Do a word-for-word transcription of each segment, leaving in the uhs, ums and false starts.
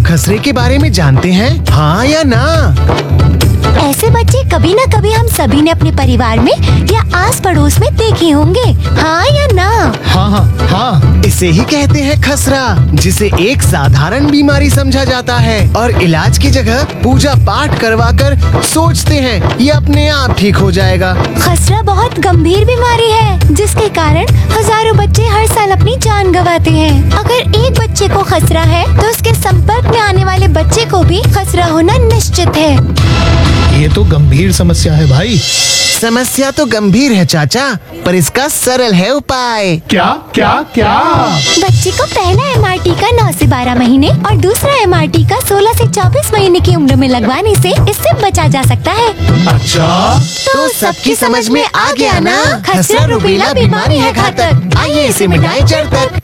खसरे के बारे में जानते हैं, हाँ या ना? ऐसे बच्चे कभी न कभी हम सभी ने अपने परिवार में या आस पड़ोस में देखे होंगे, हाँ या ना? हाँ हाँ हाँ, इसे ही कहते हैं खसरा, जिसे एक साधारण बीमारी समझा जाता है और इलाज की जगह पूजा पाठ करवा कर सोचते हैं ये अपने आप ठीक हो जाएगा। खसरा बहुत गंभीर बीमारी है जिसके कारण हजारों बच्चे हर साल अपनी जान गंवाते हैं। अगर एक बच्चे को खसरा है तो उसके संपर्क में आने वाले बच्चे को भी खसरा होना निश्चित है। ये तो गंभीर समस्या है भाई। समस्या तो गंभीर है चाचा, पर इसका सरल है उपाय। क्या क्या क्या? बच्चे को पहला एम आर टी का नौ से बारह महीने और दूसरा एम आर टी का सोलह से चौबीस महीने की उम्र में लगवाने से इससे बचा जा सकता है। अच्छा, तो सबकी समझ में आ गया ना? खसरा रूबेला बीमारी है घातक, आइए इसे मिटाएं जड़ तक।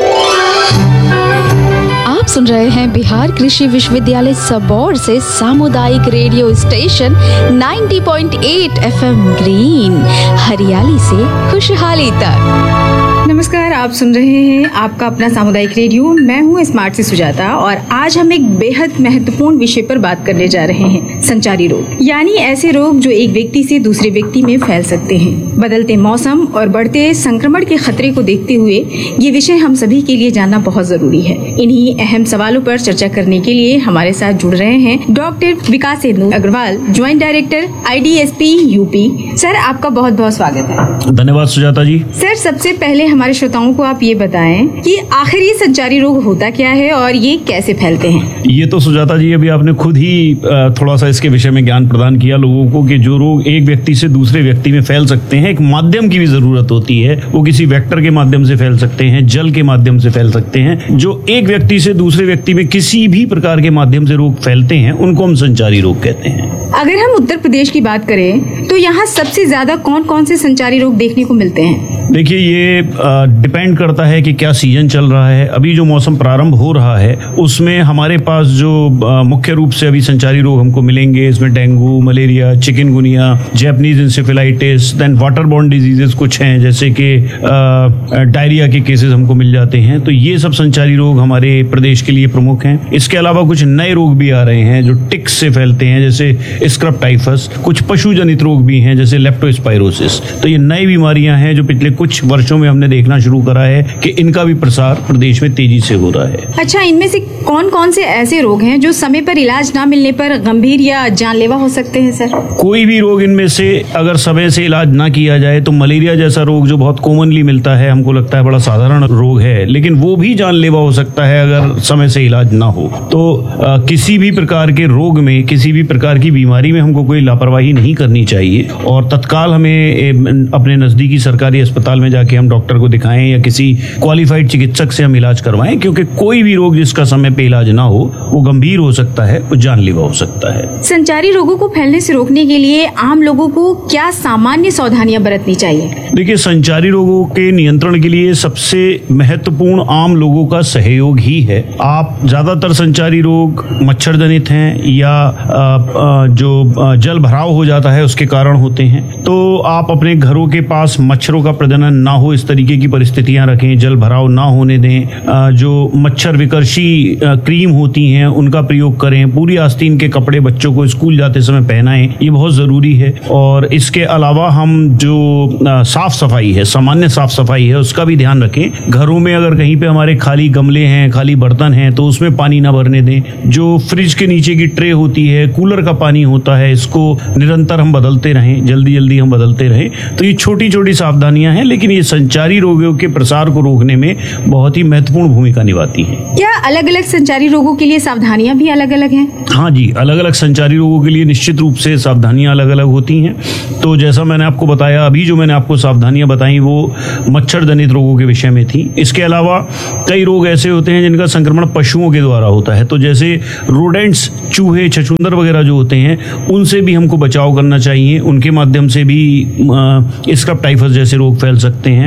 आप सुन रहे हैं बिहार कृषि विश्वविद्यालय सबौर से सामुदायिक रेडियो स्टेशन नब्बे पॉइंट आठ एफएम ग्रीन, हरियाली से खुशहाली तक। नमस्कार, आप सुन रहे हैं आपका अपना सामुदायिक रेडियो। मैं हूं स्मार्ट से सुजाता और आज हम एक बेहद महत्वपूर्ण विषय पर बात करने जा रहे हैं, संचारी रोग, यानी ऐसे रोग जो एक व्यक्ति से दूसरे व्यक्ति में फैल सकते हैं। बदलते मौसम और बढ़ते संक्रमण के खतरे को देखते हुए ये विषय हम सभी के लिए जानना बहुत जरूरी है। इन्हीं अहम सवालों पर चर्चा करने के लिए हमारे साथ जुड़ रहे हैं doctor Vikasendu Agarwal, joint director I D S P UP. Sir, आपका बहुत बहुत स्वागत है। धन्यवाद सुजाता जी। सर, सबसे पहले हमारे श्रोताओं को आप ये बताएं कि आखिर ये संचारी रोग होता क्या है और ये कैसे फैलते हैं? ये तो सुजाता जी अभी आपने खुद ही थोड़ा सा इसके विषय में ज्ञान प्रदान किया लोगों को कि जो रोग एक व्यक्ति से दूसरे व्यक्ति में फैल सकते हैं, एक माध्यम की भी जरूरत होती है। वो किसी वेक्टर के माध्यम से फैल सकते हैं, जल के माध्यम से फैल सकते हैं। जो एक व्यक्ति से दूसरे व्यक्ति में किसी भी प्रकार के माध्यम से रोग फैलते हैं उनको हम संचारी रोग कहते हैं। अगर हम उत्तर प्रदेश की बात करें तो यहाँ सबसे ज्यादा कौन कौन से संचारी रोग देखने को मिलते हैं? देखिए, ये डिपेंड करता है कि क्या सीजन चल रहा है। अभी जो मौसम प्रारंभ हो रहा है उसमें हमारे पास जो आ, मुख्य रूप से अभी संचारी रोग हमको मिलेंगे, इसमें dengue, malaria, chikungunya, Japanese encephalitis, then water borne diseases कुछ हैं जैसे कि डायरिया के केसेस हमको मिल जाते हैं। तो ये सब संचारी रोग हमारे प्रदेश के लिए प्रमुख हैं। इसके अलावा कुछ नए रोग भी आ रहे हैं जो टिक्स से फैलते हैं, जैसे स्क्रब टाइफस। कुछ पशु जनित रोग भी हैं जैसे लेप्टोस्पाइरोसिस। तो ये नई बीमारियां हैं जो पिछले कुछ वर्षों में हमने देखना शुरू करा है कि इनका भी प्रसार प्रदेश में तेजी से हो रहा है। अच्छा, इनमें से कौन कौन से ऐसे रोग हैं जो समय पर इलाज ना मिलने पर गंभीर या जानलेवा हो सकते हैं? सर, कोई भी रोग इनमें से अगर समय से इलाज ना किया जाए तो मलेरिया जैसा रोग जो बहुत कॉमनली मिलता है, हमको लगता है बड़ा साधारण रोग है, लेकिन वो भी जानलेवा हो सकता है अगर समय से इलाज ना हो। तो आ, किसी भी प्रकार के रोग में, किसी भी प्रकार की बीमारी में हमको कोई लापरवाही नहीं करनी चाहिए और तत्काल हमें ए, अपने नजदीकी सरकारी अस्पताल में जाके हम डॉक्टर को दिखाएं या किसी क्वालिफाइड चिकित्सक से हम इलाज करवाएं, क्योंकि कोई भी रोग जिसका समय पे इलाज ना हो वो गंभीर हो सकता है, वो जानलेवा हो सकता है। संचारी रोगों को फैलने से रोकने के लिए आम लोगों को क्या सामान्य सावधानियां बरतनी चाहिए? देखिए, संचारी रोगों के नियंत्रण के लिए सबसे महत्वपूर्ण आम लोगों का सहयोग ही है। आप ज्यादातर संचारी रोग मच्छर जनित हैं या आ, आ, जो जल भराव हो जाता है उसके कारण होते हैं। तो आप अपने घरों के पास मच्छरों का प्रजनन ना हो इस तरीके की परिस्थितियां रखें, जल भराव ना होने दें। आ, जो मच्छर विकर्षी क्रीम होती हैं उनका प्रयोग करें। पूरी आस्तीन के कपड़े बच्चों को स्कूल जाते समय पहनाएं, ये बहुत जरूरी है। और इसके अलावा हम जो आ, साफ सफाई है, सामान्य साफ सफाई है, उसका भी ध्यान रखें। घरों में अगर कहीं पे हमारे खाली गमले हैं, खाली बर्तन हैं, तो उसमें पानी ना भरने दें। जो फ्रिज के नीचे की ट्रे होती है, कूलर का पानी होता है, इसको निरंतर हम बदलते रहें, जल्दी जल्दी हम बदलते रहें। तो ये छोटी छोटी सावधानियां हैं, लेकिन ये संचारी रोगों के प्रसार को रोकने में बहुत ही महत्वपूर्ण भूमिका निभाती है। क्या अलग अलग संचारी रोगों के लिए सावधानियां भी अलग अलग हैं? हाँ जी, अलग अलग संचारी रोगों के लिए निश्चित रूप से सावधानियां अलग अलग होती हैं। तो जैसा मैंने आपको बताया, अभी जो मैंने आपको सावधानियां बताई वो मच्छर जनित रोगों के विषय में थी। इसके अलावा कई रोग ऐसे होते हैं जिनका संक्रमण पशुओं के द्वारा होता है। तो जैसे रोडेंट्स, चूहे, छछूंदर वगैरह जो होते हैं, उनसे भी हमको बचाव करना चाहिए। उनके माध्यम से भी स्क्रब टाइफस जैसे रोग फैल सकते हैं। तो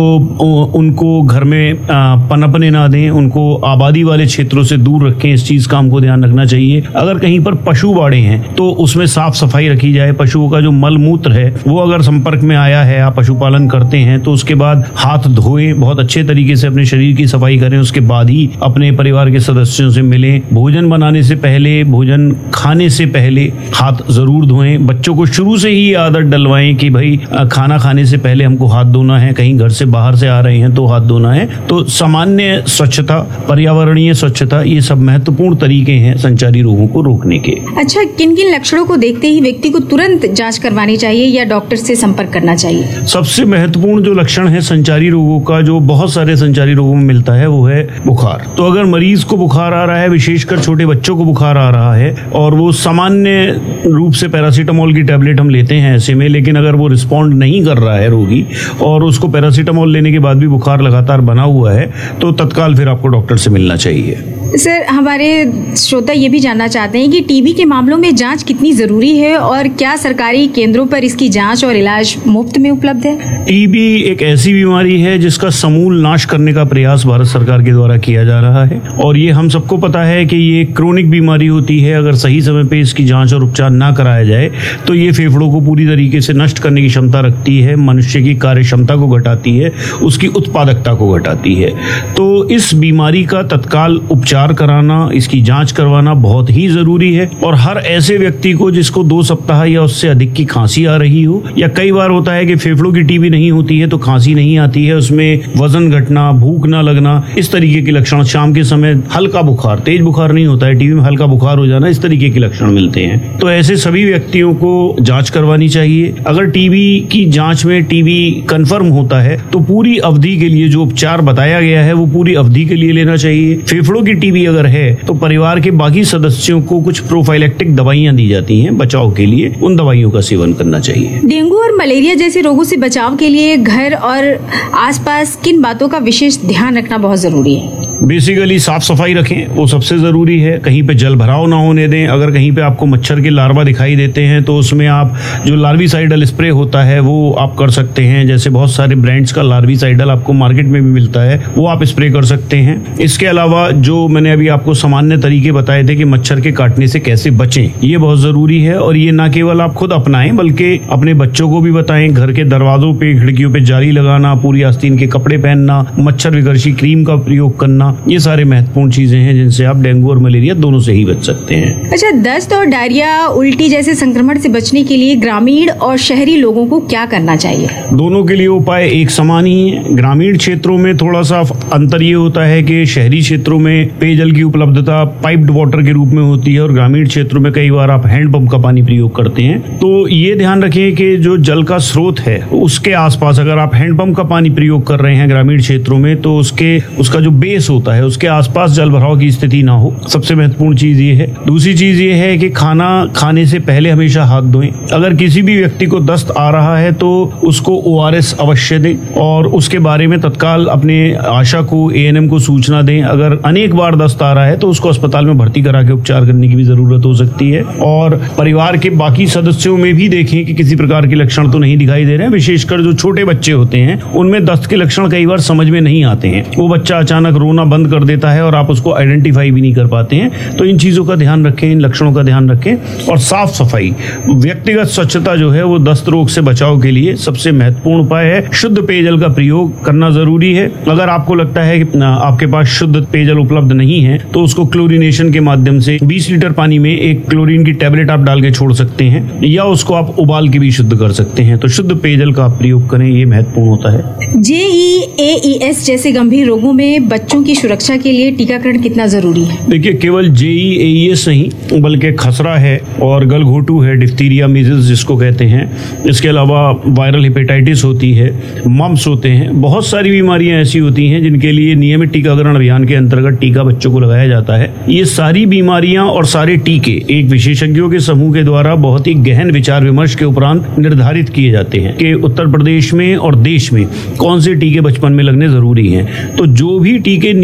उनको घर में पनपने ना दें, उनको आबादी वाले क्षेत्रों से दूर रखें। इस चीज का हमको ध्यान रखना चाहिए। अगर कहीं पर पशु बाड़े हैं तो उसमें साफ सफाई रखी जाए। पशुओं का जो मल मूत्र है वो अगर संपर्क में आया है, आप पशुपालन करते हैं तो उसके बाद हाथ धोएं, बहुत अच्छे तरीके से अपने शरीर की सफाई करें। उसके बाद ही अपने परिवार के सदस्यों से मिलें। भोजन बनाने से पहले, भोजन खाने से पहले हाथ जरूर धोएं। बच्चों को शुरू से ही आदत डलवाएं कि भाई खाना खाने से पहले हमको हाथ धोना है, कहीं घर से बाहर से आ रहे हैं तो हाथ धोना है। तो सामान्य स्वच्छता, पर्यावरणीय स्वच्छता, ये सब महत्वपूर्ण तरीके हैं संचारी रोगों को रोकने के। अच्छा, किन किन लक्षणों को देखते ही व्यक्ति को तुरंत जांच करवानी चाहिए या डॉक्टर से संपर्क करना चाहिए? सबसे महत्वपूर्ण जो लक्षण है संचारी रोगों का, जो बहुत सारे संचारी रोगों में मिलता है, वो है बुखार। तो अगर मरीज को बुखार आ रहा है, विशेषकर छोटे बच्चों को बुखार आ रहा है और वो सामान्य रूप से पैरासीटामोल की टैबलेट हम लेते हैं ऐसे में, लेकिन अगर वो रिस्पॉन्ड नहीं कर रहा है रोगी और उसको पैरासीटामोल लेने के बाद भी बुखार लगातार बना हुआ है, तो तत्काल फिर आपको डॉक्टर से मिलना चाहिए। सर, हमारे श्रोता ये भी जानना चाहते हैं कि टीबी के मामलों में जांच कितनी जरूरी है और क्या सरकारी केंद्रों पर इसकी जांच और इलाज मुफ्त में उपलब्ध है? टीबी एक ऐसी बीमारी है जिसका समूल नाश करने का प्रयास भारत सरकार के द्वारा किया जा रहा है और ये हम सबको पता है कि ये क्रोनिक बीमारी होती है। अगर सही समय पे इसकी जांच और उपचार ना कराया जाए तो ये फेफड़ों को पूरी तरीके से नष्ट करने की क्षमता रखती है, मनुष्य की कार्य क्षमता को घटाती है, उसकी उत्पादकता को घटाती है। तो इस बीमारी का तत्काल उपचार कराना, इसकी जांच करवाना बहुत ही जरूरी है। और हर ऐसे व्यक्ति को जिसको दो सप्ताह या उससे अधिक की खांसी आ रही हो, या कई बार होता है कि फेफड़ों की टीबी नहीं होती है तो खांसी नहीं आती है, उसमें वजन घटना, भूख ना लगना, इस तरीके के लक्षण, शाम के समय हल्का बुखार, तेज बुखार नहीं होता है, टीबी में हल्का बुखार हो जाना, इस तरीके के लक्षण मिलते हैं। तो ऐसे सभी व्यक्तियों को जांच करवानी चाहिए। अगर टीबी की जांच में टीबी कंफर्म होता है तो पूरी अवधि के लिए जो उपचार बताया गया है वो पूरी अवधि के लिए लेना चाहिए। फेफड़ों की टीबी अगर है तो परिवार के बाकी सदस्यों को कुछ प्रोफाइलेक्टिक दवाइयां दी जाती हैं बचाव के लिए, उन दवाइयों का सेवन करना चाहिए। डेंगू और मलेरिया जैसे रोगों से बचाव के लिए घर और आसपास किन बातों का विशेष ध्यान रखना बहुत जरूरी है? बेसिकली साफ सफाई रखें, वो सबसे जरूरी है। कहीं पे जल भराव ना होने दें। अगर कहीं पे आपको मच्छर के लार्वा दिखाई देते हैं तो उसमें आप जो लार्विसाइडल स्प्रे होता है वो आप कर सकते हैं। जैसे बहुत सारे ब्रांड्स का लार्विसाइडल आपको मार्केट में भी मिलता है, वो आप स्प्रे कर सकते हैं। इसके अलावा जो मैंने अभी आपको सामान्य तरीके बताए थे कि मच्छर के काटने से कैसे बचें, ये बहुत जरूरी है। और ये ना केवल आप खुद अपनाएं बल्कि अपने बच्चों को भी बताएं। घर के दरवाजों पे, खिड़कियों पे जाली लगाना, पूरी आस्तीन के कपड़े पहनना, मच्छर विकर्षी क्रीम का प्रयोग करना, ये सारे महत्वपूर्ण चीजें हैं जिनसे आप डेंगू और मलेरिया दोनों से ही बच सकते हैं। अच्छा, दस्त और डायरिया, उल्टी जैसे संक्रमण से बचने के लिए ग्रामीण और शहरी लोगों को क्या करना चाहिए? दोनों के लिए उपाय एक समान ही है। ग्रामीण क्षेत्रों में थोड़ा सा अंतर ये होता है कि शहरी क्षेत्रों में पेयजल की उपलब्धता पाइप्ड वाटर के रूप में होती है और ग्रामीण क्षेत्रों में कई बार आप हैंडपंप का पानी प्रयोग करते हैं। तो ये ध्यान रखें कि जो जल का स्रोत है उसके आसपास अगर आप हैंडपंप का पानी प्रयोग कर रहे हैं ग्रामीण क्षेत्रों में तो उसके उसका जो बेस होता है उसके आसपास जल भराव की स्थिति ना हो, सबसे महत्वपूर्ण चीज ये है। दूसरी चीज ये है कि खाना खाने से पहले हमेशा हाथ धोएं। अगर किसी भी व्यक्ति को दस्त आ रहा है तो उसको ओ आर एस अवश्य दें और उसके बारे में तत्काल अपने आशा को, ए एन एम को सूचना दें। अगर अनेक बार दस्त आ रहा है तो उसको अस्पताल में भर्ती करा के उपचार करने की भी जरूरत हो सकती है। और परिवार के बाकी सदस्यों में भी देखें कि किसी प्रकार के लक्षण तो नहीं दिखाई दे रहे हैं। विशेषकर जो छोटे बच्चे होते हैं उनमें दस्त के लक्षण कई बार समझ में नहीं आते हैं। वो बच्चा अचानक रोना बंद कर देता है और आप उसको आइडेंटिफाई भी नहीं कर पाते हैं। तो इन चीजों का ध्यान रखें, इन लक्षणों का ध्यान रखें। और साफ सफाई, व्यक्तिगत स्वच्छता जो है वो दस्त रोग से बचाव के लिए सबसे महत्वपूर्ण उपाय है। शुद्ध पेयजल का प्रयोग करना जरूरी है। अगर आपको लगता है कि आपके पास शुद्ध पेयजल उपलब्ध नहीं है तो उसको क्लोरीनेशन के माध्यम से बीस लीटर पानी में एक क्लोरीन की टैबलेट आप डाल के छोड़ सकते हैं या उसको आप उबाल के भी शुद्ध कर सकते हैं। तो शुद्ध पेयजल का आप प्रयोग करें, ये महत्वपूर्ण होता है। जे ई ए ई एस जैसे गंभीर रोगों में बच्चों की सुरक्षा के लिए टीकाकरण कितना जरूरी है? देखिए, केवल जे ई ए ई एस नहीं बल्कि खसरा है और गलघोटू है, डिफ्थीरिया, मीजल्स जिसको कहते हैं। इसके अलावा वायरल हेपेटाइटिस होती है, मम्स होते हैं। बहुत सारी बीमारियां ऐसी होती हैं जिनके लिए नियमित टीकाकरण अभियान के अंतर्गत टीका बच्चों को लगाया जाता है। ये सारी बीमारियां और सारे टीके एक विशेषज्ञों के समूह के द्वारा बहुत ही गहन विचार विमर्श के उपरांत निर्धारित किए जाते हैं कि उत्तर प्रदेश में और देश में कौन से टीके बचपन में लगने जरूरी हैं। तो जो भी टीके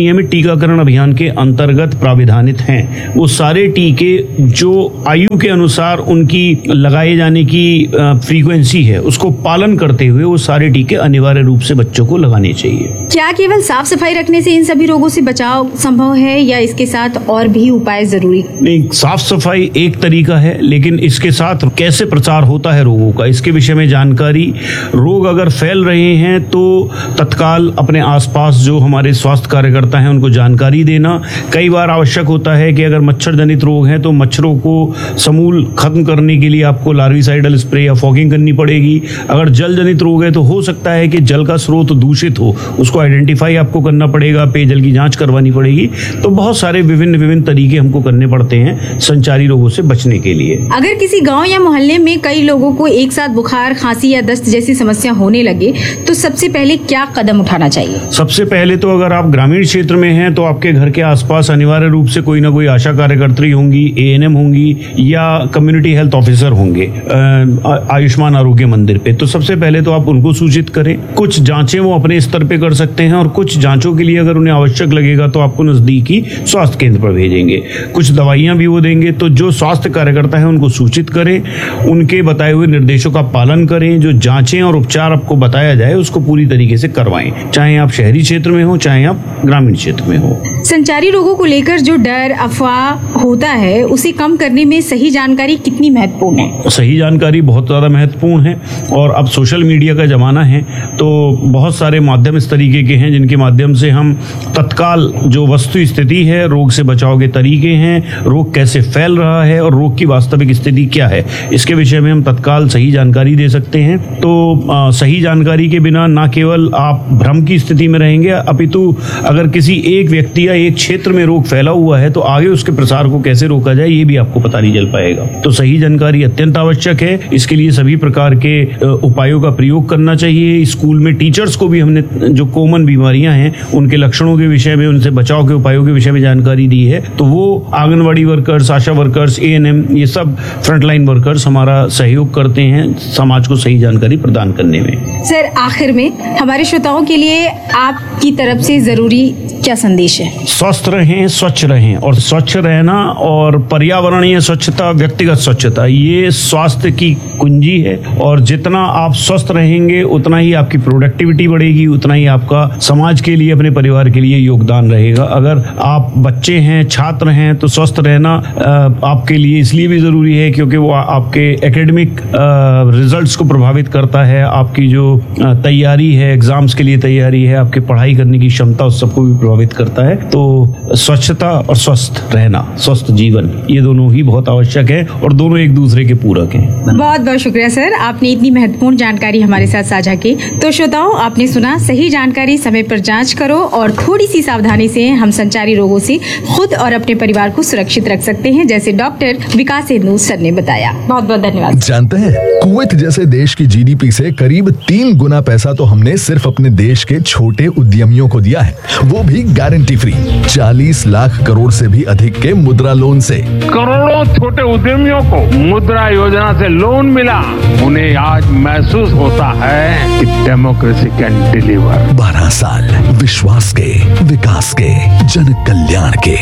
नियमित टीकाकरण अभियान के अंतर्गत प्राविधानित हैं। वो सारे टीके जो आयु के अनुसार उनकी लगाए जाने की फ्रीक्वेंसी है उसको पालन करते हुए वो सारे टीके अनिवार्य रूप से बच्चों को लगाने चाहिए। क्या केवल साफ सफाई रखने से इन सभी रोगों से बचाव संभव है या इसके साथ और भी उपाय जरूरी? नहीं, साफ सफाई एक तरीका है, लेकिन इसके साथ कैसे प्रचार होता है रोगों का, इसके विषय में जानकारी, रोग अगर फैल रहे हैं तो तत्काल अपने आसपास जो हमारे स्वास्थ्य कार्यकर्ता हैं उनको जानकारी देना। कई बार आवश्यक होता है कि अगर मच्छर जनित रोग हैं तो मच्छरों को समूल खत्म करने के लिए आपको लार्विसाइडल स्प्रे या फॉगिंग करनी पड़ेगी। अगर जल जनित रोग है तो हो सकता है कि जल का स्रोत दूषित हो, उसको आइडेंटिफाई आपको करना पड़ेगा, पेयजल की जांच करवानी पड़ेगी। तो बहुत सारे विभिन्न विभिन्न तरीके हमको करने पड़ते हैं संचारी रोगों से बचने के लिए। अगर किसी गांव या मोहल्ले में कई लोगों को एक साथ बुखार, खांसी या दस्त जैसी समस्या होने लगे तो सबसे पहले क्या कदम उठाना चाहिए? सबसे पहले तो अगर आप ग्रामीण क्षेत्र में हैं तो आपके घर के आसपास अनिवार्य रूप से कोई ना कोई आशा कार्यकर्त्री होंगी, ए एन एम होंगी या कम्युनिटी हेल्थ ऑफिसर होंगे आयुष्मान आरोग्य मंदिर पे। तो सबसे पहले तो आप उनको सूचित करें। कुछ जांचें वो अपने स्तर पे कर सकते हैं और कुछ जांचों के लिए अगर उन्हें आवश्यक लगेगा तो आपको नजदीकी स्वास्थ्य केंद्र पर भेजेंगे। कुछ दवाइयां भी वो देंगे। तो जो स्वास्थ्य कार्यकर्ता है उनको सूचित करें, उनके बताए हुए निर्देशों का पालन करें। जो जांचें और उपचार आपको बताया जाए उसको पूरी तरीके से करवाएं, चाहे आप शहरी क्षेत्र में हो चाहे आप ग्रामीण क्षेत्र में हो। संचारी रोगों को लेकर जो डर, अफवाह होता है उसे कम करने में सही जानकारी कितनी महत्वपूर्ण है? सही जानकारी बहुत ज्यादा महत्वपूर्ण है और अब सोशल मीडिया का जमाना है तो बहुत सारे माध्यम इस तरीके के हैं जिनके माध्यम से हम तत्काल जो वस्तु स्थिति है, रोग से बचाव के तरीके हैं, रोग कैसे फैल रहा है और रोग की वास्तविक स्थिति क्या है, इसके विषय में हम तत्काल सही जानकारी दे सकते हैं। तो आ, सही जानकारी के बिना ना केवल आप भ्रम की स्थिति में रहेंगे, अपितु अगर किसी एक व्यक्ति या एक क्षेत्र में रोग फैला हुआ है तो आगे उसके प्रसार को कैसे रोका जाए ये भी आपको पता नहीं चल पाएगा। तो सही जानकारी अत्यंत आवश्यक है। इसके लिए सभी प्रकार के उपायों का प्रयोग करना चाहिए। स्कूल में टीचर्स को भी हमने जो कॉमन बीमारियां हैं उनके लक्षणों के विषय में, उनसे बचाव के उपायों के विषय में जानकारी दी है। तो वो anganwadi workers, Asha workers, A N M, ये सब फ्रंटलाइन वर्कर्स हमारा सहयोग करते हैं समाज को सही जानकारी प्रदान करने में। सर, आखिर में हमारे श्रोताओं के लिए आपकी तरफ से जरूरी क्या संदेश है? स्वस्थ रहें, स्वच्छ रहें, और स्वच्छ रहना और पर्यावरणीय स्वच्छता, व्यक्तिगत स्वच्छता, ये स्वास्थ्य की कुंजी है। और जितना आप स्वस्थ रहेंगे उतना ही आपकी प्रोडक्टिविटी बढ़ेगी, उतना ही आपका समाज के लिए, अपने परिवार के लिए योगदान रहेगा। अगर आप बच्चे हैं, छात्र हैं, तो स्वस्थ रहना आपके लिए इसलिए भी जरूरी है क्योंकि वो आपके एकेडमिक रिजल्ट्स को प्रभावित करता है। आपकी जो तैयारी है, एग्जाम्स के लिए तैयारी है, आपकी पढ़ाई करने की क्षमता, उस सबको भी प्रभावित करता है। तो स्वच्छता और स्वस्थ रहना, स्वस्थ जीवन, ये दोनों ही बहुत आवश्यक है और दोनों एक दूसरे के पूरक हैं। बहुत बहुत शुक्रिया सर, आपने इतनी महत्वपूर्ण जानकारी हमारे साथ साझा की। तो श्रोताओं, आपने सुना, सही जानकारी समय पर जांच करो और थोड़ी सी सावधानी से हम संचारी रोगों से खुद और अपने परिवार को सुरक्षित रख सकते हैं, जैसे डॉक्टर विकास हिंदू सर ने बताया। बहुत बहुत धन्यवाद। जानते हैं, कुवैत जैसे देश की जी डी पी से करीब तीन गुना पैसा तो हमने सिर्फ अपने देश के छोटे उद्यमियों को दिया है, वो भी गारंटी फ्री। चालीस लाख करोड़ से भी अधिक के मुद्रा लोन से करोड़ों छोटे उद्यमियों को मुद्रा योजना से लोन मिला। उन्हें आज महसूस होता है कि डेमोक्रेसी कैन डिलीवर। बारह साल विश्वास के, विकास के, जन कल्याण के।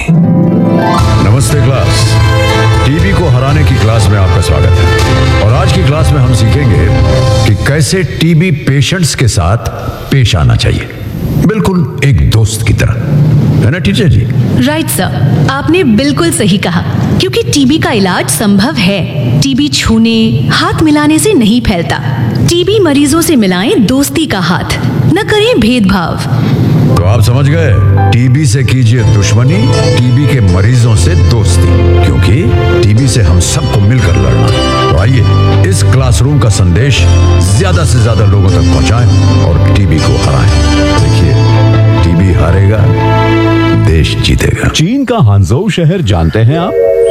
नमस्ते क्लास, टीबी को हराने की क्लास में आपका स्वागत है। और आज की क्लास में हम सीखेंगे कि कैसे टीबी पेशेंट्स के साथ पेश आना चाहिए, बिल्कुल एक दोस्त की तरह, है ना टीचर जी? राइट सर, आपने बिल्कुल सही कहा, क्योंकि टीबी का इलाज संभव है। टीबी छूने, हाथ मिलाने से नहीं फैलता। टीबी मरीजों से मिलाएं दोस्ती का हाथ, न करें भेदभाव। तो आप समझ गए, टीबी से कीजिए दुश्मनी, टीबी के मरीजों से दोस्ती, क्योंकि टीबी से हम सबको मिलकर लड़ना। तो आइए इस क्लासरूम का संदेश ज्यादा से ज्यादा लोगों तक पहुंचाएं और टीबी को हराएं। देखिए, टीबी हारेगा, देश जीतेगा। चीन का हांजो शहर जानते हैं आप?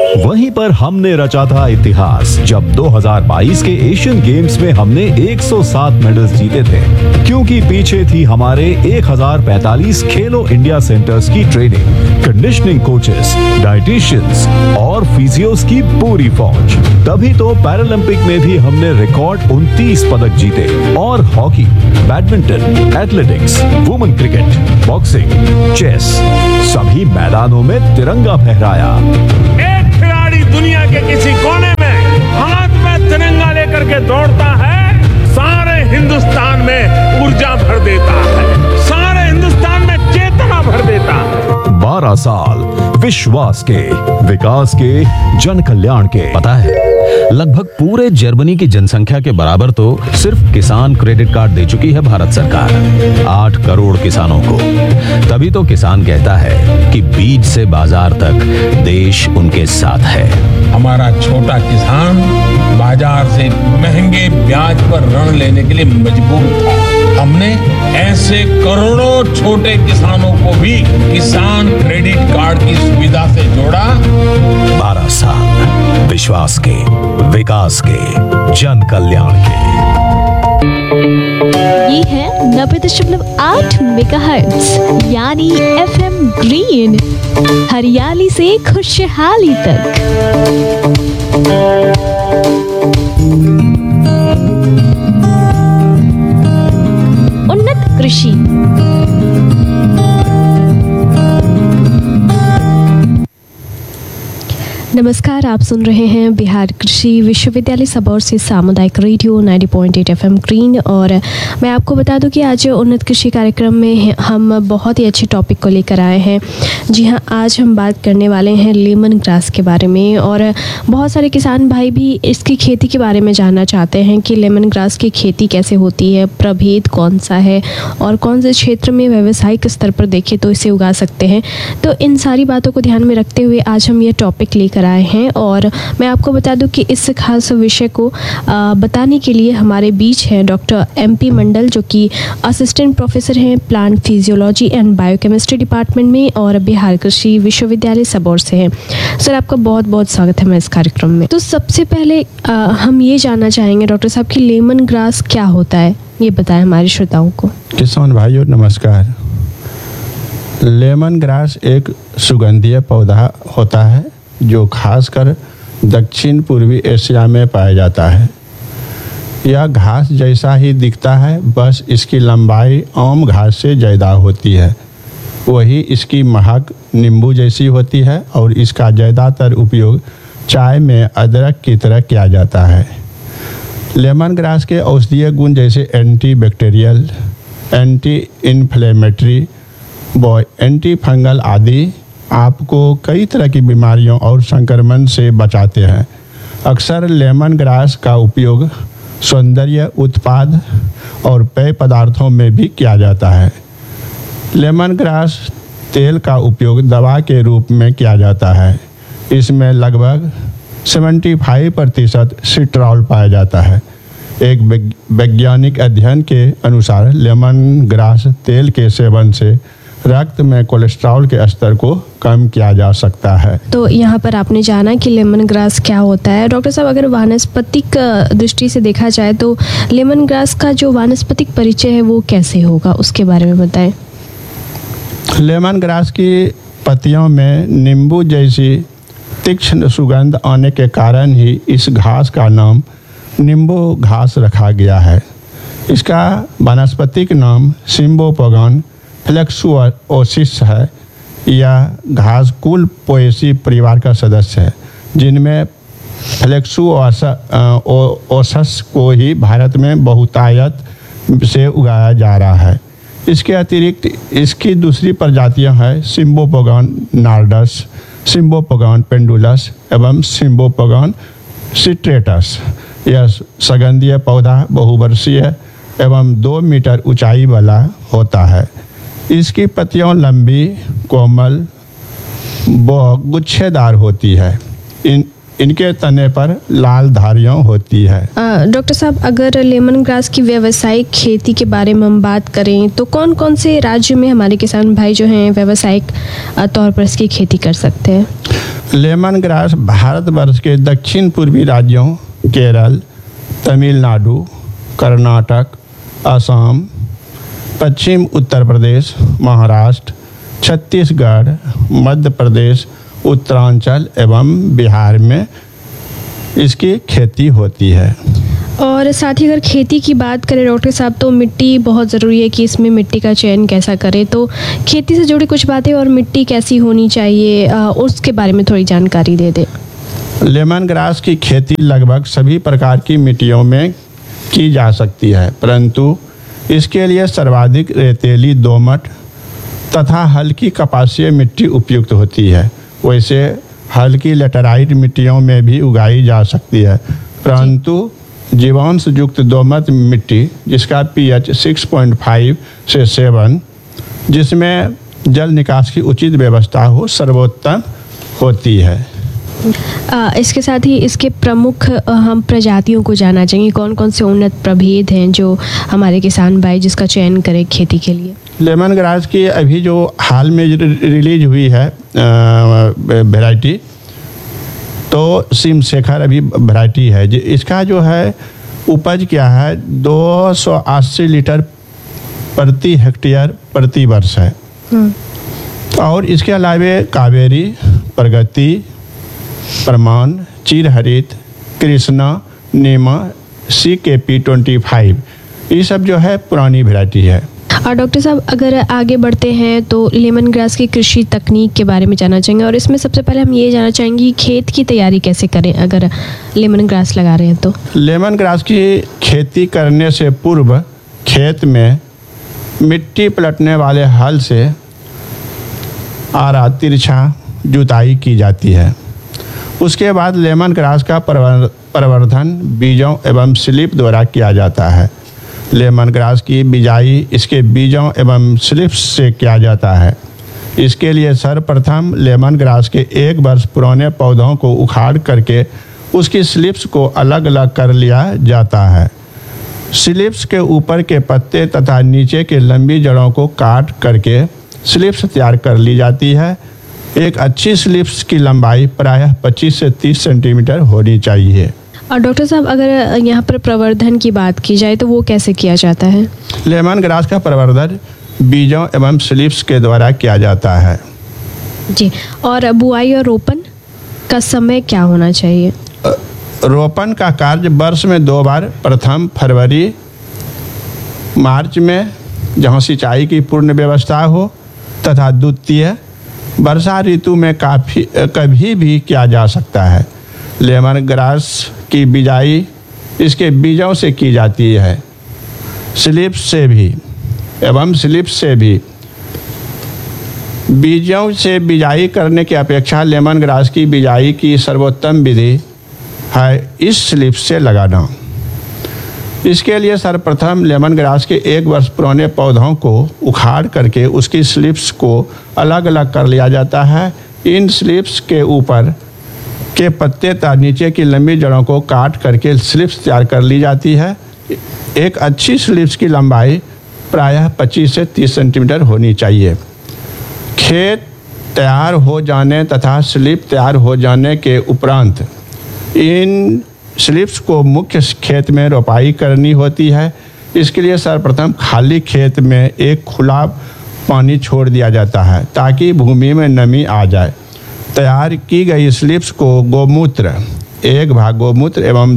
वहीं पर हमने रचा था इतिहास जब दो हज़ार बाईस के एशियन गेम्स में हमने एक सौ सात मेडल्स जीते थे, क्योंकि पीछे थी हमारे एक हज़ार पैंतालीस खेलो इंडिया सेंटर्स की ट्रेनिंग, कंडीशनिंग कोचेस, डाइटिशियंस और फिजियोस की पूरी फौज। तभी तो पैरालंपिक में भी हमने रिकॉर्ड उनतीस पदक जीते और hockey, badminton, athletics, women cricket, boxing, chess सभी मैदानों में तिरंगा फहराया। एक खिलाड़ी दुनिया के किसी कोने में हाथ में तिरंगा लेकर के दौड़ता है, सारे हिंदुस्तान में ऊर्जा भर देता है, सारे हिंदुस्तान में चेतना भर देता है। बारह साल विश्वास के, विकास के, जन कल्याण के। पता है, लगभग पूरे जर्मनी की जनसंख्या के बराबर तो सिर्फ किसान क्रेडिट कार्ड दे चुकी है भारत सरकार, आठ करोड़ किसानों को। तभी तो किसान कहता है कि बीज से बाजार तक देश उनके साथ है। हमारा छोटा किसान बाजार से महंगे ब्याज पर ऋण लेने के लिए मजबूर था। हमने ऐसे करोड़ों छोटे किसानों को भी किसान क्रेडिट कार्ड की सुविधा से जोड़ा। बारह साल विश्वास के, विकास के, जन कल्याण के। ये है नब्बे दशमलव आठ मेगाहर्ट्ज यानी एफएम ग्रीन, हरियाली से खुशहाली तक। उन्नत कृषि। नमस्कार, आप सुन रहे हैं बिहार कृषि विश्वविद्यालय सबौर से सामुदायिक रेडियो नब्बे पॉइंट आठ एफएम ग्रीन। और मैं आपको बता दूं कि आज उन्नत कृषि कार्यक्रम में हम बहुत ही अच्छे टॉपिक को लेकर आए हैं। जी हाँ, आज हम बात करने वाले हैं लेमन ग्रास के बारे में। और बहुत सारे किसान भाई भी इसकी खेती के बारे में जानना चाहते हैं कि लेमन ग्रास की खेती कैसे होती है, प्रभेद कौन सा है और कौन से क्षेत्र में व्यावसायिक स्तर पर देखें तो इसे उगा सकते हैं। तो इन सारी बातों को ध्यान में रखते हुए आज हम ये टॉपिक लेकर आए हैं। और मैं आपको बता दूं कि इस खास विषय को आ, बताने के लिए हमारे बीच हैं डॉक्टर एम पी मंडल, जो कि असिस्टेंट प्रोफेसर हैं plant physiology and biochemistry department में और बिहार कृषि विश्वविद्यालय सबौर से हैं। सर, आपका बहुत बहुत स्वागत है मैं इस कार्यक्रम में। तो सबसे पहले आ, हम ये जानना चाहेंगे डॉक्टर साहब कि लेमन ग्रास क्या होता है, ये बताएं हमारे श्रोताओं को। किसान भाइयों नमस्कार। लेमन ग्रास एक सुगंधीय पौधा होता है जो खासकर दक्षिण पूर्वी एशिया में पाया जाता है। यह घास जैसा ही दिखता है, बस इसकी लंबाई आम घास से ज़्यादा होती है। वही इसकी महक नींबू जैसी होती है और इसका ज़्यादातर उपयोग चाय में अदरक की तरह किया जाता है। लेमन ग्रास के औषधीय गुण जैसे एंटी बैक्टीरियल, एंटी इन्फ्लेमेटरी व एंटी फंगल आदि आपको कई तरह की बीमारियों और संक्रमण से बचाते हैं। अक्सर लेमन ग्रास का उपयोग सौंदर्य उत्पाद और पेय पदार्थों में भी किया जाता है। लेमन ग्रास तेल का उपयोग दवा के रूप में किया जाता है। इसमें लगभग पचहत्तर प्रतिशत सिट्रॉल पाया जाता है। एक वैज्ञानिक अध्ययन के अनुसार लेमन ग्रास तेल के सेवन से रक्त में कोलेस्ट्रॉल के स्तर को कम किया जा सकता है। तो यहाँ पर आपने जाना कि लेमन ग्रास क्या होता है। डॉक्टर साहब, अगर वानस्पतिक दृष्टि से देखा जाए तो लेमन ग्रास का जो वानस्पतिक परिचय है वो कैसे होगा, उसके बारे में बताएं। लेमन ग्रास की पत्तियों में नींबू जैसी तीक्ष्ण सुगंध आने के कारण ही इस घास का नाम नींबू घास रखा गया है। इसका वानस्पतिक नाम सिम्बोपोगन फ्लेक्सुओसिस है। यह घास कुल पोएसी परिवार का सदस्य है, जिनमें फ्लेक्सुओसस को ही भारत में बहुतायत से उगाया जा रहा है। इसके अतिरिक्त इसकी दूसरी प्रजातियां हैं सिम्बोपोगन नार्डस, सिम्बोपोगन पेंडुलस एवं सिम्बोपोगन सिट्रेटस। यह सुगंधीय पौधा बहुवर्षीय एवं दो मीटर ऊंचाई वाला होता है। इसकी पत्तियां लंबी, कोमल व गुच्छेदार होती है। इन इनके तने पर लाल धारियां होती है। डॉक्टर साहब, अगर लेमन ग्रास की व्यावसायिक खेती के बारे में हम बात करें तो कौन कौन से राज्य में हमारे किसान भाई जो हैं व्यावसायिक तौर पर इसकी खेती कर सकते हैं? लेमन ग्रास भारतवर्ष के दक्षिण पूर्वी राज्यों केरल, तमिलनाडु, कर्नाटक, असम, पश्चिम उत्तर प्रदेश, महाराष्ट्र, छत्तीसगढ़, मध्य प्रदेश, उत्तरांचल एवं बिहार में इसकी खेती होती है। और साथ ही अगर खेती की बात करें डॉक्टर साहब, तो मिट्टी बहुत ज़रूरी है कि इसमें मिट्टी का चयन कैसा करें। तो खेती से जुड़ी कुछ बातें और मिट्टी कैसी होनी चाहिए, आ, उसके बारे में थोड़ी जानकारी दे दें। लेमन ग्रास की खेती लगभग सभी प्रकार की मिट्टियों में की जा सकती है, परंतु इसके लिए सर्वाधिक रेतीली, दोमट तथा हल्की कपासीय मिट्टी उपयुक्त होती है। वैसे हल्की लेटराइट मिट्टियों में भी उगाई जा सकती है, परंतु जीवांश युक्त दोमट मिट्टी जिसका पीएच छह पॉइंट पाँच से सात, जिसमें जल निकास की उचित व्यवस्था हो, सर्वोत्तम होती है। आ, इसके साथ ही इसके प्रमुख आ, हम प्रजातियों को जानना चाहेंगे। कौन कौन से उन्नत प्रभेद हैं जो हमारे किसान भाई जिसका चयन करें खेती के लिए? लेमन ग्रास की अभी जो हाल में रिलीज हुई है वैरायटी, तो सिम शेखर अभी वैरायटी है। इसका जो है उपज क्या है, दो सौ अस्सी लीटर प्रति हेक्टेयर प्रति वर्ष है। और इसके अलावे कावेरी, प्रगति, प्रमाण, चिरहरित, कृष्णा, नीमा, सी के पी ट्वेंटी फाइव, ये सब जो है पुरानी वैरायटी है। और डॉक्टर साहब अगर आगे बढ़ते हैं तो लेमन ग्रास की कृषि तकनीक के बारे में जानना चाहेंगे, और इसमें सबसे पहले हम ये जानना चाहेंगे कि खेत की तैयारी कैसे करें अगर लेमन ग्रास लगा रहे हैं तो। लेमन ग्रास की खेती करने से पूर्व खेत में मिट्टी पलटने वाले हल से आरा तिरछा जुताई की जाती है। उसके बाद लेमन ग्रास का प्रवर्धन बीजों एवं स्लिप द्वारा किया जाता है। लेमन ग्रास की बिजाई इसके बीजों एवं स्लिप्स से किया जाता है। इसके लिए सर्वप्रथम लेमन ग्रास के एक वर्ष पुराने पौधों को उखाड़ करके उसकी स्लिप्स को अलग अलग कर लिया जाता है। स्लिप्स के ऊपर के पत्ते तथा नीचे के लंबी जड़ों को काट करके स्लिप्स तैयार कर ली जाती है। एक अच्छी स्लिप्स की लंबाई प्रायः पच्चीस से तीस सेंटीमीटर होनी चाहिए। और डॉक्टर साहब अगर यहाँ पर प्रवर्धन की बात की जाए तो वो कैसे किया जाता है? लेमन ग्रास का प्रवर्धन बीजों एवं स्लिप्स के द्वारा किया जाता है। जी, और बुआई और रोपण का समय क्या होना चाहिए? रोपण का कार्य वर्ष में दो बार, प्रथम फरवरी मार्च में जहाँ सिंचाई की पूर्ण व्यवस्था हो, तथा द्वितीय वर्षा ऋतु में काफी कभी भी किया जा सकता है। लेमन ग्रास की बिजाई इसके बीजों से की जाती है, स्लिप्स से भी एवं स्लिप्स से भी। बीजों से बिजाई करने की अपेक्षा लेमन ग्रास की बिजाई की सर्वोत्तम विधि है इस स्लिप्स से लगाना। इसके लिए सर्वप्रथम लेमन ग्रास के एक वर्ष पुराने पौधों को उखाड़ करके उसकी स्लिप्स को अलग अलग कर लिया जाता है। इन स्लिप्स के ऊपर के पत्ते तथा नीचे की लंबी जड़ों को काट करके स्लिप्स तैयार कर ली जाती है। एक अच्छी स्लिप्स की लंबाई प्रायः पच्चीस से तीस सेंटीमीटर होनी चाहिए। खेत तैयार हो जाने तथा स्लिप तैयार हो जाने के उपरांत इन स्लिप्स को मुख्य खेत में रोपाई करनी होती है। इसके लिए सर्वप्रथम खाली खेत में एक खुला पानी छोड़ दिया जाता है ताकि भूमि में नमी आ जाए। तैयार की गई स्लिप्स को गोमूत्र, एक भाग गोमूत्र एवं